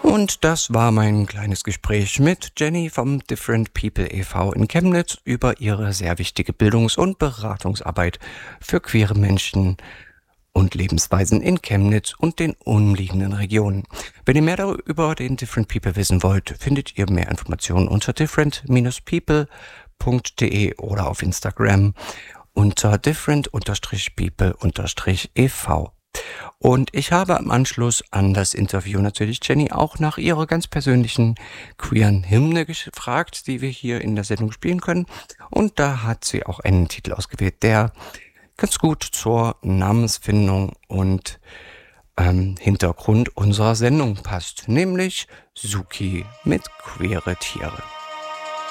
Und das war mein kleines Gespräch mit Jenny vom Different People e.V. in Chemnitz über ihre sehr wichtige Bildungs- und Beratungsarbeit für queere Menschen und Lebensweisen in Chemnitz und den umliegenden Regionen. Wenn ihr mehr über den Different People wissen wollt, findet ihr mehr Informationen unter different-people.de oder auf Instagram unter different-people-ev. Und ich habe am Anschluss an das Interview natürlich Jenny auch nach ihrer ganz persönlichen queeren Hymne gefragt, die wir hier in der Sendung spielen können. Und da hat sie auch einen Titel ausgewählt, der ganz gut zur Namensfindung und Hintergrund unserer Sendung passt, nämlich Suki mit queere Tiere.